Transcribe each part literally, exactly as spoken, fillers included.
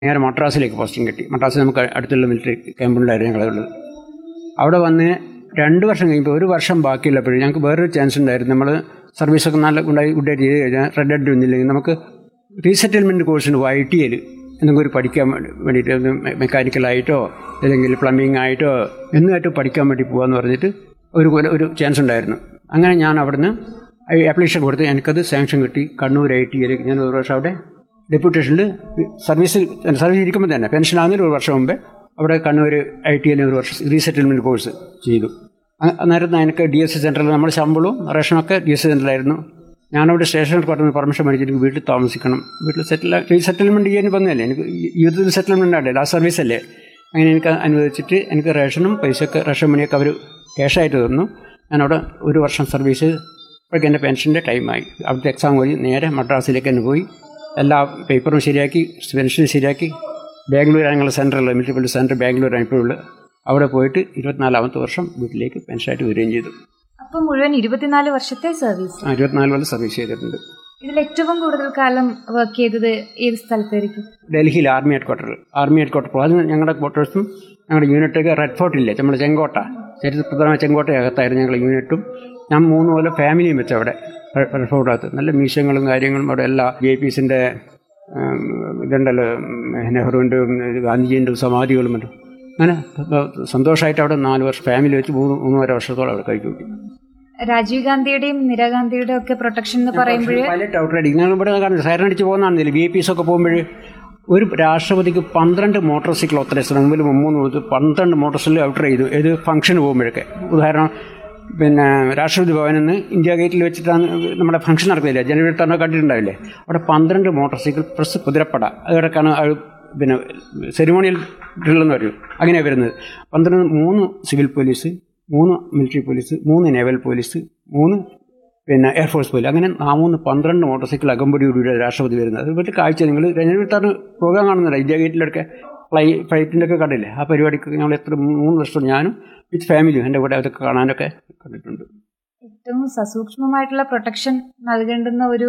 നേരെ മദ്രാസിലേക്ക് പോസ്റ്റിംഗ് കിട്ടി. മദ്രാസിൽ നമുക്ക് അടുത്തുള്ള മിലിറ്ററി ക്യാമ്പുണ്ടായിരുന്നു ഞങ്ങളുള്ളത്. അവിടെ വന്ന് രണ്ട് വർഷം കഴിയുമ്പോൾ ഒരു വർഷം ബാക്കിയുള്ളപ്പോഴും ഞങ്ങൾക്ക് വേറൊരു ചാൻസ് ഉണ്ടായിരുന്നു. നമ്മൾ സർവീസൊക്കെ നല്ല ഉണ്ടായി ഗുഡായിട്ട് ചെയ്ത് കഴിഞ്ഞാൽ റെഡ് അഡ് ഒന്നില്ലെങ്കിൽ നമുക്ക് റീസെറ്റിൽമെൻറ്റ് കോഴ്സിന് ഐ ടി ഐയിൽ എന്തെങ്കിലും ഒരു പഠിക്കാൻ വേണ്ടിയിട്ട് മെക്കാനിക്കലായിട്ടോ അല്ലെങ്കിൽ പ്ലംബിംഗ് ആയിട്ടോ എന്നുമായിട്ട് പഠിക്കാൻ വേണ്ടി പോകാമെന്ന് പറഞ്ഞിട്ട് ഒരു ഒരു ചാൻസ് ഉണ്ടായിരുന്നു. അങ്ങനെ ഞാൻ അവിടുന്ന് ആപ്ലിക്കേഷൻ കൊടുത്ത് എനിക്കത് സാങ്ഷൻ കിട്ടി. കണ്ണൂർ ഐ ടി ഐയിൽ ഞാൻ ഒരു വർഷം അവിടെ ഡെപ്യൂട്ടേഷനിൽ സർവീസിൽ സർവീസ് ഇരിക്കുമ്പോൾ തന്നെ പെൻഷനാകുന്നതിന് ഒരു വർഷം മുമ്പേ അവിടെ കണ്ണൂർ ഐ ടി ഐയിൽ ഒരു വർഷം റീസെറ്റിൽമെൻറ്റ് കോഴ്സ് ചെയ്തു. അന്നേരം എനിക്ക് ഡി എസ് സി സെൻറ്ററിൽ നമ്മുടെ ശമ്പളവും റേഷനൊക്കെ ഡി എസ് സി സെൻറ്ററിലായിരുന്നു. ഞാനവിടെ സ്റ്റേഷനിൽ പറഞ്ഞ് പെർമിഷൻ മേടിച്ചിട്ട് വീട്ടിൽ താമസിക്കണം, വീട്ടിൽ സെറ്റിൽ റീസെറ്റിൽമെൻറ്റ് ചെയ്യാൻ വന്നതല്ലേ, എനിക്ക് യൂത്തിൽ സെറ്റിൽമെൻറ്റ് ആണ്ടേ, ലാസ്റ്റ് സർവീസല്ലേ. അങ്ങനെ എനിക്ക് അനുവദിച്ചിട്ട് എനിക്ക് റേഷനും പൈസയൊക്കെ റേഷൻ മണിയൊക്കെ അവർ ക്യാഷായിട്ട് തന്നു. ഞാനവിടെ ഒരു വർഷം സർവീസ് അപ്പോഴേക്കും എൻ്റെ പെൻഷൻ്റെ ടൈമായി. അവിടുത്തെ എക്സാം വഴി നേരെ മദ്രാസിലേക്ക് തന്നെ പോയി എല്ലാ പേപ്പറും ശരിയാക്കി പെൻഷൻ ശരിയാക്കി ബാംഗ്ലൂരാണ് ഞങ്ങളുടെ സെൻറ്ററിൽ മിലിറ്ററി പോലീസ് സെൻറ്റർ ബാംഗ്ലൂരാണ് ഇപ്പോഴുള്ളത്. അവിടെ പോയിട്ട് ഇരുപത്തിനാലാമത്തെ വർഷം വീട്ടിലേക്ക് പെൻഷനായിട്ട് വരികയും ചെയ്തു. അപ്പോൾ മുഴുവൻ ഇരുപത്തിനാല് വർഷത്തെ സർവീസ് ആ ഇരുപത്തിനാല് കൊല്ലം സർവീസ് ചെയ്തിട്ടുണ്ട്. ഇതിൽ ഏറ്റവും കൂടുതൽ കാലം വർക്ക് ചെയ്തത് ഏത് സ്ഥലത്തായിരിക്കും? ഡൽഹിയിൽ army head quarter army head quarter അത് ഞങ്ങളുടെ ക്വാർട്ടേഴ്സും ഞങ്ങളുടെ യൂണിറ്റൊക്കെ റെഡ് ഫോർട്ടില്ലേ, നമ്മുടെ ചെങ്കോട്ട ചരിത്രപ്രധാന ചെങ്കോട്ടയകത്തായിരുന്നു ഞങ്ങളുടെ യൂണിറ്റും. ഞാൻ മൂന്ന് കൊല്ലം ഫാമിലിയും വെച്ച് അവിടെ റെഡ് ഫോർട്ടിനകത്ത് നല്ല മ്യൂസിയങ്ങളും കാര്യങ്ങളും അവിടെ എല്ലാ വി ഐ പീസിൻ്റെ ഇതുണ്ടല്ലോ, നെഹ്റുവിൻ്റെ ഗാന്ധിജീൻ്റെ സമാധികളും മറ്റും. അങ്ങനെ സന്തോഷമായിട്ട് അവിടെ നാല് വർഷം ഫാമിലി വെച്ച് മൂന്ന് മൂന്നര വർഷത്തോളം അവിടെ കഴിച്ചു കൂട്ടി. രാജീവ് ഗാന്ധിയുടെയും ഇന്ദിരാഗാന്ധിയുടെയും ഒക്കെ പ്രൊട്ടക്ഷൻ എന്ന് പറയുമ്പോൾ പൈലറ്റ് ഔട്ട് റൈഡിങ് ഞങ്ങൾ ഇവിടെ കാണുന്നത് സൈറൻ അടിച്ച് പോകുന്നതാണെന്നില്ല. വി ഐ പീസ് ഒക്കെ പോകുമ്പോൾ ഒരു രാഷ്ട്രപതിക്ക് പന്ത്രണ്ട് മോട്ടോർ സൈക്കിൾ ഓത്തറൈസ് മുമ്പിൽ മൂന്ന് കൊടുത്ത് പന്ത്രണ്ട് മോട്ടോർ സൈക്കിൾ ഔട്ട് ചെയ്തു ഏത് ഫംഗ്ഷന് പോകുമ്പോഴൊക്കെ. ഉദാഹരണം പിന്നെ രാഷ്ട്രപതി ഭവനിൽ നിന്ന് ഇന്ത്യ ഗേറ്റിൽ വെച്ചിട്ടാണ് നമ്മുടെ ഫംഗ്ഷൻ നടക്കുന്നില്ല, ജനുവരി തന്നെ കണ്ടിട്ടുണ്ടാവില്ലേ, അവിടെ പന്ത്രണ്ട് മോട്ടോർ സൈക്കിൾ പ്ലസ് കുതിരപ്പട അതൊക്കെയാണ് പിന്നെ സെറിമോണിയൽ ഡ്രില്ലെന്ന് പറയും. അങ്ങനെയാണ് വരുന്നത്. പന്ത്രണ്ട് മൂന്ന് സിവിൽ പോലീസ്, മൂന്ന് മിലിറ്ററി പോലീസ്, മൂന്ന് നേവൽ പോലീസ്, മൂന്ന് പിന്നെ എയർഫോഴ്സ് പോലീസ്, അങ്ങനെ ആ മൂന്ന് പന്ത്രണ്ട് മോട്ടോർ സൈക്കിൾ അകമ്പടിയോടുകൂടി രാഷ്ട്രപതി വരുന്നത്. അത് പറ്റി കാഴ്ച നിങ്ങൾ ജനുവരി തന്നെ പ്രോഗ്രാം കാണുന്നില്ല, ഇന്ത്യ ഗേറ്റിലൊക്കെ ഫ്ലൈ ഫ്ലൈറ്റിൻ്റെ ഒക്കെ കണ്ടില്ലേ. ആ പരിപാടിക്ക് ഞങ്ങൾ എത്ര മൂന്ന് വർഷം ഞാനും വിത്ത് ഫാമിലിയും എൻ്റെ കൂടെ അതൊക്കെ കാണാനൊക്കെ കണ്ടിട്ടുണ്ട്. ഏറ്റവും സസൂക്ഷ്മമായിട്ടുള്ള പ്രൊട്ടക്ഷൻ നൽകേണ്ടുന്ന ഒരു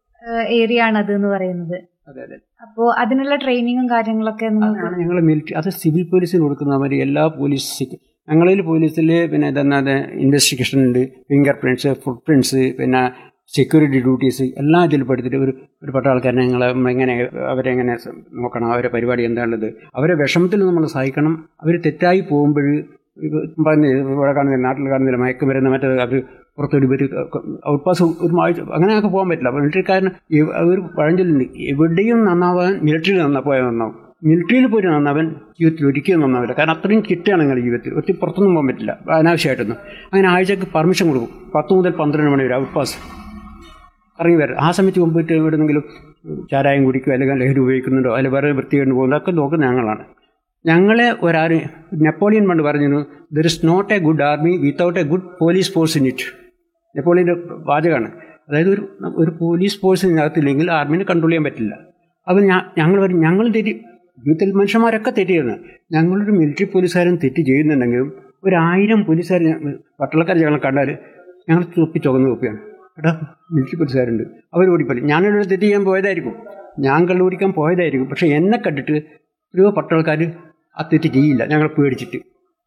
ഏരിയ ആണ് അത് എന്ന് പറയുന്നത്. അതെ അതെ. അപ്പോൾ അതിനുള്ള ട്രെയിനിങ്ങും കാര്യങ്ങളൊക്കെ ഞങ്ങൾ മിലിറ്ററി അത് സിവിൽ പോലീസിന് കൊടുക്കുന്ന മാതിരി എല്ലാ പോലീസ് ഞങ്ങളിൽ പോലീസിൽ പിന്നെ ഇതെന്നാതെ ഇൻവെസ്റ്റിഗേഷൻ ഉണ്ട്, ഫിംഗർ പ്രിൻറ്റ്സ്, ഫുട് പ്രിൻറ്റ്സ്, പിന്നെ സെക്യൂരിറ്റി ഡ്യൂട്ടീസ് എല്ലാം ഇതിൽ പഠിച്ചിട്ട് ഒരു ഒരു പട്ട ആൾക്കാരെ ഞങ്ങൾ എങ്ങനെ അവരെങ്ങനെ നോക്കണം, അവരെ പരിപാടി എന്താണുള്ളത്, അവരെ വിഷമത്തിൽ നമ്മൾ സഹായിക്കണം. അവർ തെറ്റായി പോകുമ്പോൾ പറഞ്ഞ് ഇവിടെ കാണുന്നില്ല, നാട്ടിൽ കാണുന്നില്ല, മയക്കുമരുന്ന് മറ്റേത് അവർ പുറത്തൊരു പേര് ഔട്ട് പാസ് ഒരു ആഴ്ച അങ്ങനെയൊക്കെ പോകാൻ പറ്റില്ല. അപ്പോൾ മിലിറ്ററിക്കാരന് ഒരു പഴഞ്ചൊല്ലുണ്ട്, എവിടെയും നന്നാവാൻ മിലിറ്ററിയിൽ നന്നാ പോയാൽ നന്നാവും, മിലിറ്ററിയിൽ പോയിട്ട് നന്നാവൻ ജീവിതത്തിൽ ഒരിക്കലും നന്നാവില്ല. കാരണം അത്രയും കിട്ടുകയാണ് നിങ്ങളുടെ ജീവിതത്തിൽ, ഒത്തിരി പുറത്തൊന്നും പോകാൻ പറ്റില്ല അനാവശ്യമായിട്ടൊന്നും. അങ്ങനെ ആഴ്ചക്ക് പെർമിഷൻ കൊടുക്കും, പത്ത് മുതൽ പന്ത്രണ്ട് മണി വരെ ഔട്ട് പാസ് ഇറങ്ങി വരും. ആ സമയത്ത് മുമ്പിട്ട് എവിടെയെങ്കിലും ചാരായം കുടിക്കുക അല്ലെങ്കിൽ ലഹരി ഉപയോഗിക്കുന്നുണ്ടോ അല്ലെങ്കിൽ വേറെ വൃത്തികേട് പോകുന്നതൊക്കെ നോക്കുന്നത് ഞങ്ങളാണ്. ഞങ്ങളെ ഒരാരും നെപ്പോളിയൻ പണ്ട് പറഞ്ഞു, there is not A good army without A good police force in it. നെപ്പോളിയൻ്റെ വാചകമാണ്. അതായത് ഒരു ഒരു പോലീസ് ഫോഴ്സ് ഇതിനകത്തില്ലെങ്കിൽ ആർമീനെ കൺട്രോൾ ചെയ്യാൻ പറ്റില്ല. അപ്പോൾ ഞാൻ ഞങ്ങൾ പറയും ഞങ്ങൾ തെറ്റി ജീവിതത്തിൽ മനുഷ്യന്മാരൊക്കെ തെറ്റ് ചെയ്യുന്നത്. ഞങ്ങളൊരു മിലിറ്ററി പോലീസുകാരൻ തെറ്റ് ചെയ്യുന്നുണ്ടെങ്കിലും ഒരായിരം പോലീസുകാർ പട്ടാളക്കാർ ഞങ്ങൾ കണ്ടാൽ ഞങ്ങൾ തൊപ്പി ചുവന്ന് തൊപ്പിയാണ്. എടാ മിലിറ്ററി പോലീസുകാരുണ്ട്, അവർ ഓടിപ്പല്ലേ. ഞാനൊരു തെറ്റ് ചെയ്യാൻ പോയതായിരിക്കും, ഞാൻ കള്ളുപിടിക്കാൻ പോയതായിരിക്കും, പക്ഷേ എന്നെ കണ്ടിട്ട് ഒരു പട്ടാൾക്കാർ ആ തെറ്റ് ചെയ്യില്ല, ഞങ്ങൾ പേടിച്ചിട്ട്.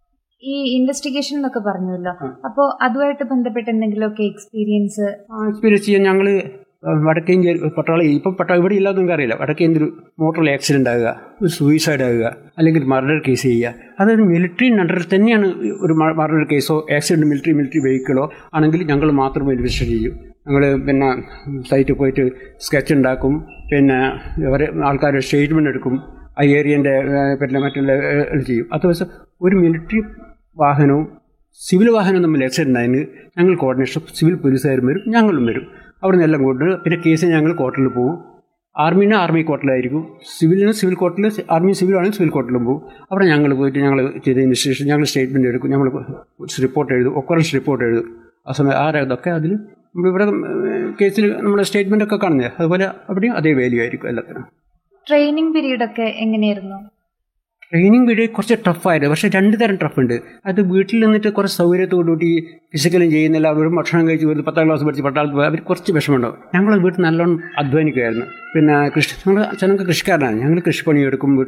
ഈ ഇൻവെസ്റ്റിഗേഷൻ എന്നൊക്കെ പറഞ്ഞല്ലോ, അപ്പോൾ അതുമായിട്ട് ബന്ധപ്പെട്ട് എന്തെങ്കിലുമൊക്കെ എക്സ്പീരിയൻസ് എക്സ്പീരിയൻസ് ചെയ്യാൻ ഞങ്ങൾ വടക്കേ ഇന്ത്യ പട്ടാള ഇപ്പം പട്ടാള ഇവിടെ ഇല്ലാതെ നിങ്ങൾക്ക് അറിയില്ല. വടക്കേ ഇന്ത്യ ഒരു മോട്ടോർ ആക്സിഡൻ്റ് ആകുക, ഒരു സൂയിസൈഡ് ആകുക, അല്ലെങ്കിൽ മർഡർ കേസ് ചെയ്യുക, അതൊരു മിലിറ്ററി അണ്ടറിൽ തന്നെയാണ്. ഒരു മർഡർ കേസോ ആക്സിഡൻറ്റ് മിലിറ്ററി മിലിറ്ററി വെഹിക്കിളോ ആണെങ്കിൽ ഞങ്ങൾ മാത്രമേ ഇൻവെസ്റ്റിഗേറ്റ് ചെയ്യൂ. ഞങ്ങൾ പിന്നെ സൈറ്റിൽ പോയിട്ട് സ്കെച്ച് ഉണ്ടാക്കും, പിന്നെ അവരെ ആൾക്കാരുടെ സ്റ്റേറ്റ്മെൻറ്റ് എടുക്കും, ആ ഏരിയൻ്റെ പിന്നെ മറ്റുള്ള ചെയ്യും. അത് ദിവസം ഒരു മിലിറ്ററി വാഹനവും സിവിൽ വാഹനവും തമ്മിൽ ആക്സിഡൻ്റ് ആയതിന് ഞങ്ങൾ കോർഡിനേഷൻ സിവിൽ പോലീസുകാരും വരും, ഞങ്ങളും വരും. അവിടെ നിന്നെല്ലാം കൊണ്ട് പിന്നെ കേസ് ഞങ്ങൾ കോർട്ടിൽ പോകും. ആർമീനെ ആർമി കോർട്ടിലായിരിക്കും, സിവിലിന് സിവിൽ കോർട്ടിൽ, ആർമി സിവിലാണെങ്കിൽ സിവിൽ കോർട്ടിലും പോകും. അവിടെ ഞങ്ങൾ പോയിട്ട് ഞങ്ങൾ ചെയ്തതിന് ശേഷം ഞങ്ങൾ സ്റ്റേറ്റ്മെൻറ്റ് എടുക്കും, ഞങ്ങൾ റിപ്പോർട്ട് എഴുതും, ഒക്കറൻസ് റിപ്പോർട്ട് എഴുതും. ആ സമയം ആരതൊക്കെ അതിൽ നമ്മളിവിടെ കേസിൽ നമ്മുടെ സ്റ്റേറ്റ്മെൻറ്റൊക്കെ കാണുന്നത് അതുപോലെ അവിടെയും അതേ വാല്യൂ ആയിരിക്കും എല്ലാത്തിനും. ട്രെയിനിങ് പീരീഡൊക്കെ എങ്ങനെയായിരുന്നു? ട്രെയിനിങ് പീരീഡ് കുറച്ച് ടഫായിരുന്നു. പക്ഷേ രണ്ട് തരം ടഫ് ഉണ്ട്. അത് വീട്ടിൽ നിന്നിട്ട് കുറച്ച് സൗകര്യത്തോടുകൂടി ഫിസിക്കലും ചെയ്യുന്നില്ല, അവരും ഭക്ഷണം കഴിച്ച് ഒരു പത്താം ക്ലാസ് പഠിച്ച് പട്ടാളത്ത് പോയി അവർ കുറച്ച് വിഷമമുണ്ടാവും. ഞങ്ങൾ വീട്ടിൽ നല്ലോണം അധ്വാനിക്കുമായിരുന്നു. പിന്നെ കൃഷി ഞങ്ങൾ അച്ഛനൊക്കെ കൃഷിക്കാരനാണ്. ഞങ്ങൾ കൃഷിപ്പണിയെടുക്കും, വീട്ടിൽ